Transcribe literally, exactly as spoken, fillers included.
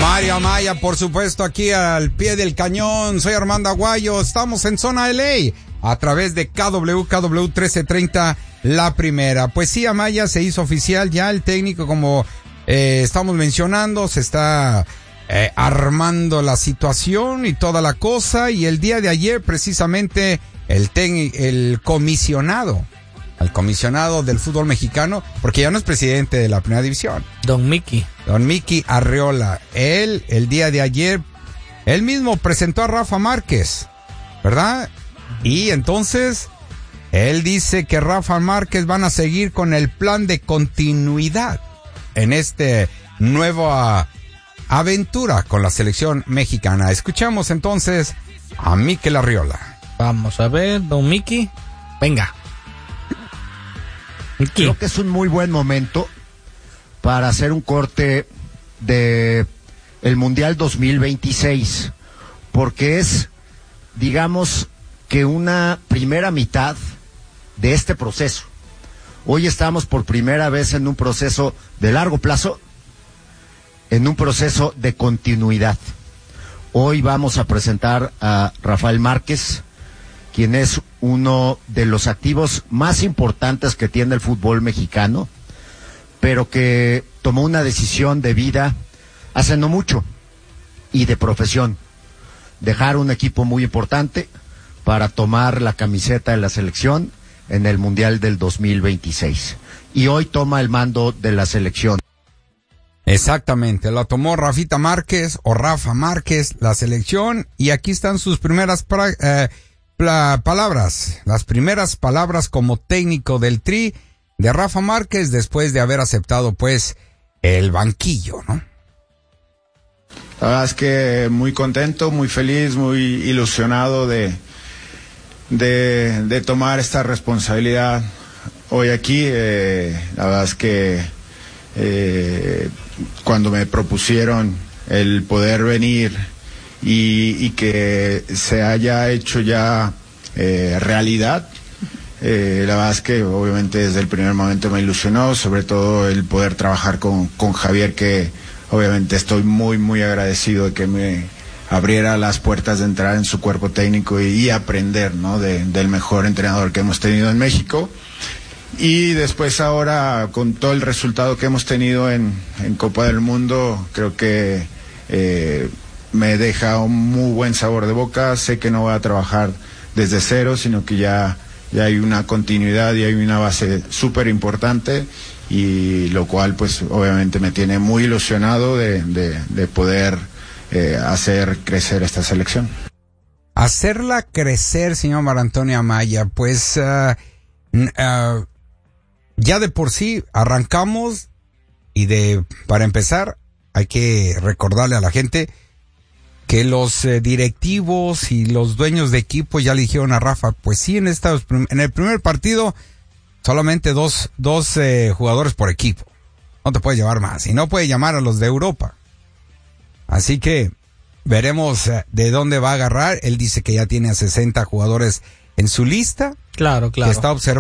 Mario Amaya, por supuesto, aquí al pie del cañón. Soy Armando Aguayo. Estamos en Zona L A a través de K W K W trece treinta, la primera. Pues sí, Amaya, se hizo oficial ya el técnico, como eh, estamos mencionando, se está eh, armando la situación y toda la cosa. Y el día de ayer, precisamente, el, tec- el comisionado, al comisionado del fútbol mexicano, porque ya no es presidente de la primera división. Don Mickey. Don Mickey Arriola. Él, el día de ayer, él mismo presentó a Rafa Márquez, ¿verdad? Y entonces, él dice que Rafa Márquez van a seguir con el plan de continuidad en este nueva aventura con la selección mexicana. Escuchamos entonces a Mikel Arriola. Vamos a ver, Don Mickey. Venga. Creo que es un muy buen momento para hacer un corte de el Mundial dos mil veintiséis, porque es, digamos, que una primera mitad de este proceso. Hoy estamos por primera vez en un proceso de largo plazo, en un proceso de continuidad. Hoy vamos a presentar a Rafael Márquez, quien es uno de los activos más importantes que tiene el fútbol mexicano, pero que tomó una decisión de vida hace no mucho y de profesión, dejar un equipo muy importante para tomar la camiseta de la selección en el Mundial del dos mil veintiséis. Y hoy toma el mando de la selección. Exactamente, la tomó Rafita Márquez o Rafa Márquez, la selección, y aquí están sus primeras pra- eh, pla- palabras, las primeras palabras como técnico del Tri de Rafa Márquez después de haber aceptado pues el banquillo, ¿no? La verdad es que muy contento, muy feliz, muy ilusionado de, de, de tomar esta responsabilidad hoy aquí. Eh, la verdad es que eh, cuando me propusieron el poder venir y, y que se haya hecho ya eh, realidad, eh, la verdad es que obviamente desde el primer momento me ilusionó, sobre todo el poder trabajar con, con Javier, que obviamente estoy muy muy agradecido de que me abriera las puertas de entrar en su cuerpo técnico y, y aprender, ¿no?, de, del mejor entrenador que hemos tenido en México. Y después ahora, con todo el resultado que hemos tenido en, en Copa del Mundo, creo que eh, me deja un muy buen sabor de boca. Sé que no voy a trabajar desde cero, sino que ya, ya hay una continuidad y hay una base súper importante, y lo cual pues obviamente me tiene muy ilusionado de, de, de poder eh, hacer crecer esta selección. Hacerla crecer, señor Mar Antonio Amaya, pues uh, uh, ya de por sí arrancamos, y de para empezar hay que recordarle a la gente que los eh, directivos y los dueños de equipo ya le dijeron a Rafa, pues sí, en esta, en el primer partido solamente dos, dos eh, jugadores por equipo. No te puede llevar más. Y no puede llamar a los de Europa. Así que veremos eh, de dónde va a agarrar. Él dice que ya tiene a sesenta jugadores en su lista. Claro, claro. Que está observando.